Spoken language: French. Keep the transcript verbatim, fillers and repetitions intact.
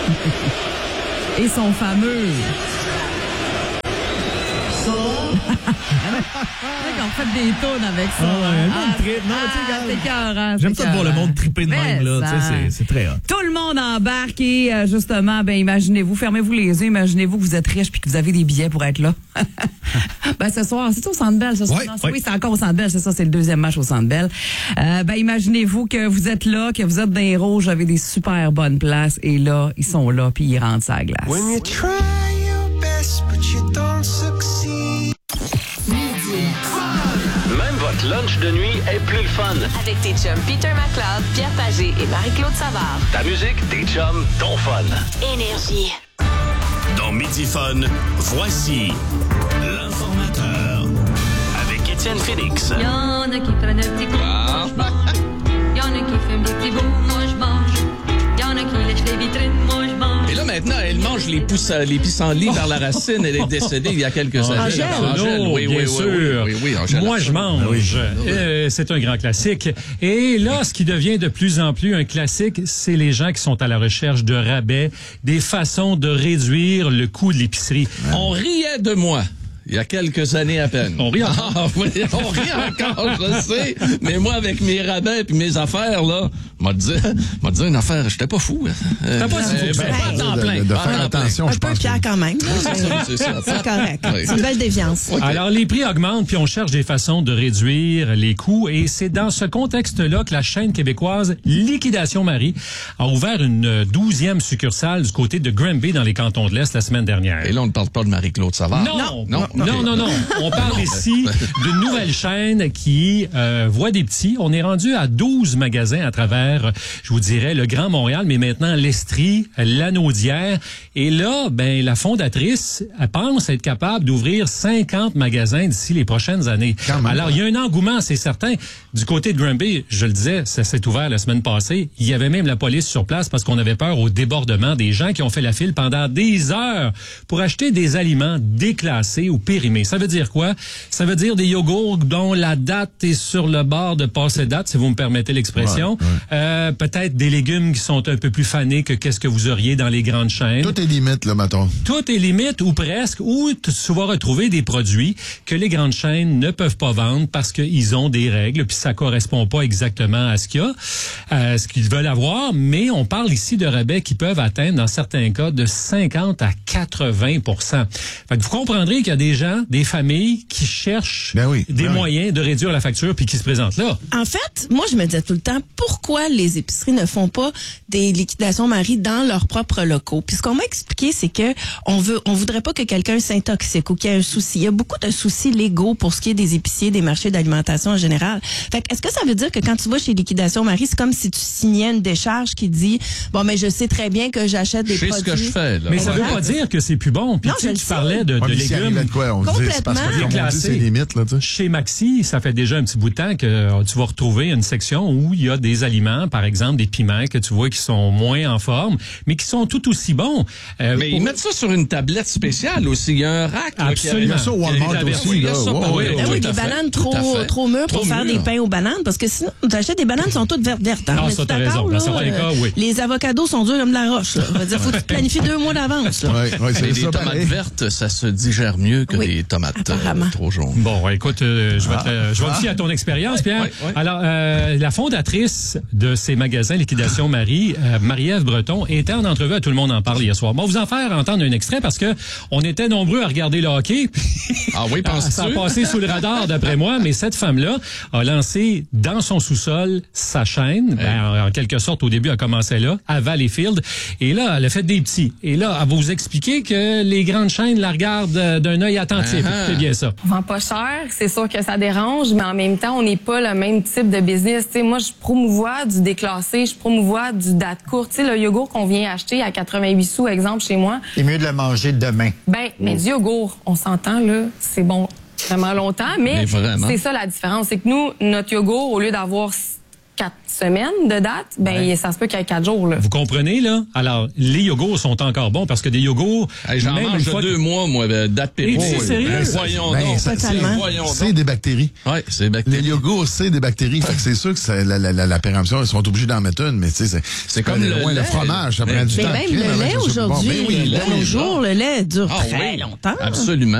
Et son fameux... On fait des tours avec ça. Ah, ouais, ah, trip. Non, ah, c'est écœurant. J'aime ça de voir le monde triper de même, là. C'est, c'est très hot. Tout le monde embarque et euh, justement, ben imaginez-vous, fermez-vous les yeux, imaginez-vous que vous êtes riche puis que vous avez des billets pour être là. ben ce soir, c'est au Centre Bell, ce soir. Ouais, non, ouais. Oui, c'est encore au Centre Bell, c'est ça, c'est le deuxième match au Centre Bell. Euh, ben imaginez-vous que vous êtes là, que vous êtes dans les rouges, avez des super bonnes places et là, ils sont là puis ils rentrent sa glace. When you try your best, but you don't succeed. Même votre lunch de nuit est plus le fun. Avec tes chums Peter McLeod, Pierre Pagé et Marie-Claude Savard. Ta musique, tes chums, ton fun. Énergie. Dans Midi Fun, voici l'informateur avec Étienne Félix. Y'en a qui prennent un petit coup, moi je mange. Y'en a qui fument des petits bouts, moi je mange. Y'en a qui lèchent les vitrines, moi je mange. Et là, maintenant, elle mange les, pousse, les pissenlits par la racine. Elle est décédée il y a quelques années. Angèle. Angèle, oui, bien oui, sûr. Oui, oui, oui, Angèle. Moi, je mange. Oui. Euh, c'est un grand classique. Et là, ce qui devient de plus en plus un classique, c'est les gens qui sont à la recherche de rabais, des façons de réduire le coût de l'épicerie. On riait de moi. Il y a quelques années à peine. On rit encore. Ah, oui, on rit encore, je sais. Mais moi, avec mes rabais et mes affaires, là, m'a dit, m'a dit une affaire, j'étais pas fou. T'as pas si fou que ça. Ben, pas à temps De, plein. de, de Pas à faire temps plein. attention, Un je peu pense. Pierre quand même. C'est ça, c'est ça. C'est correct. Oui. C'est une belle déviance. OK. Alors, les prix augmentent, puis on cherche des façons de réduire les coûts. Et c'est dans ce contexte-là que la chaîne québécoise Liquidation Marie a ouvert une douzième succursale du côté de Granby, dans les cantons de l'Est, la semaine dernière. Et là, on ne parle pas de Marie-Claude Savard. Non, non, non, OK. non, non. On parle ici d'une nouvelle chaîne qui euh, voit des petits. On est rendu à douze magasins à travers, je vous dirais, le Grand Montréal, mais maintenant l'Estrie, l'Anaudière. Et là, ben la fondatrice, elle pense être capable d'ouvrir cinquante magasins d'ici les prochaines années. Quand même. Alors, il y a un engouement, c'est certain. Du côté de Granby, je le disais, ça s'est ouvert la semaine passée. Il y avait même la police sur place parce qu'on avait peur au débordement des gens qui ont fait la file pendant des heures pour acheter des aliments déclassés ou périmés. Ça veut dire quoi? Ça veut dire des yogourts dont la date est sur le bord de passer date, si vous me permettez l'expression. Ouais, ouais. Euh, peut-être des légumes qui sont un peu plus fanés que qu'est-ce que vous auriez dans les grandes chaînes. Tout est limite, là, mettons. Tout est limite ou presque, ou tu vas retrouver des produits que les grandes chaînes ne peuvent pas vendre parce qu'ils ont des règles, puis ça correspond pas exactement à ce qu'il y a, à ce qu'ils veulent avoir, mais on parle ici de rabais qui peuvent atteindre, dans certains cas, de cinquante à quatre-vingts pour cent. Fait que vous comprendrez qu'il y a des gens, des familles qui cherchent Ben oui, des ben moyens oui. de réduire la facture puis qui se présentent là. En fait, moi, je me disais tout le temps, pourquoi les épiceries ne font pas des liquidations Marie dans leurs propres locaux? Puis ce qu'on m'a expliqué, c'est que on veut, on voudrait pas que quelqu'un s'intoxique ou qu'il y ait un souci. Il y a beaucoup de soucis légaux pour ce qui est des épiciers, des marchés d'alimentation en général. Fait que est-ce que ça veut dire que quand tu vas chez Liquidation Marie, c'est comme si tu signais une décharge qui dit, bon, mais je sais très bien que j'achète des Je sais produits. ce que je fais, là. Mais ça Ouais. veut pas dire que c'est plus bon. Puis Non, tu sais, je le tu sais. parlais de, Ouais, de mais s'il légumes. arrivait de quoi? On se dit, c'est parce que, Complètement. comme on dit, c'est Déclassé. limite, là, tu sais. Chez Maxi, ça fait déjà un petit bout de temps que euh, tu vas retrouver une section où il y a des aliments, par exemple des piments que tu vois qui sont moins en forme, mais qui sont tout aussi bons. Euh, Mais pour- ils mettent ça sur une tablette spéciale aussi. Il y a un rack. là, qui Absolument. Il y a ça au Walmart qui- qui- aussi, oui, il y a là. ça, Wow, oui, oui, oui, Ah tout oui, à des fait. bananes Tout à trop fait. trop mûres Trop pour faire mûres. des pains aux bananes, parce que sinon, tu achètes des bananes qui sont toutes vertes vertes. Hein? Ah, Mais ça, tu t'as d'accord, raison. Dans là, certains euh, cas, oui. Les avocados sont durs comme de la roche. Là. Je veux dire, faut que tu planifies deux mois d'avance. là. Ouais, ouais, Mais c'est les ça, tomates pareil. vertes, ça se digère mieux que Oui, des tomates euh, apparemment. trop jaunes. Bon, écoute, euh, je vais te, euh, je vais te fier à ton expérience, Pierre. ouais, ouais. Alors, euh, la fondatrice de ces magasins Liquidation Marie, euh, Marie-Ève Breton, était en entrevue à Tout le monde en parle hier soir. Bon, vous en faire entendre un extrait parce que on était nombreux à regarder le hockey. Ah oui, penses-tu? Ça a passé sous le radar, d'après moi, mais cette femme-là a lancé dans son sous-sol sa chaîne. Ben, en, en quelque sorte, au début, elle commençait là, à Valleyfield. Et là, elle a fait des petits. Et là, elle va vous expliquer que les grandes chaînes la regardent euh, d'un œil attentif. Uh-huh. C'est bien ça. On vend pas cher, c'est sûr que ça dérange, mais en même temps, on n'est pas le même type de business. T'sais, moi, je promouvois du déclassé, je promouvois du date courte. T'sais, le yogourt qu'on vient acheter à quatre-vingt-huit sous, exemple, chez moi, C'est mieux de le manger demain. ben, mais du yogourt, on s'entend, là, c'est bon vraiment longtemps, mais, Mais vraiment. c'est ça la différence. C'est que nous, notre yogourt, au lieu d'avoir quatre semaines de date, ben Ouais. ça se peut qu'il y ait quatre jours. Là. Vous comprenez, là? Alors, les yogourts sont encore bons parce que des yogourts... Hey, j'en même mange une fois deux que- mois, moi, de date Et période. c'est sérieux? Ben, ça? voyons Ben, donc. ça- Totalement. Voyons C'est donc. des bactéries. Oui, c'est des bactéries. Les yogourts, c'est des bactéries. Fait que c'est sûr que ça, la, la, la, la péremption, ils sont obligés d'en mettre une, mais tu sais, c'est, C'est comme pas le loin, le lait. fromage, ça Mais- prend du Mais temps. même Crime, le avant lait que ça soit bon. aujourd'hui, Ben oui, de le nos lait, jours, le lait dure Ah très oui, longtemps. absolument.